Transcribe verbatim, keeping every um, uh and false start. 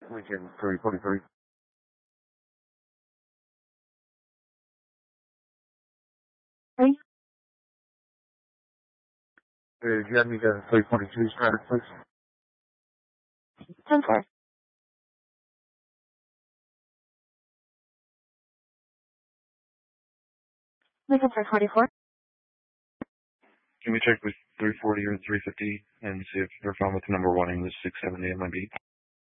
Lincoln three forty-three. Hey, Uh, do you have me the three forty-two strata, please? ten four. Lincoln three forty-four. Can we check with three forty or three fifty and see if they're found with the number one in the six seventy M I B?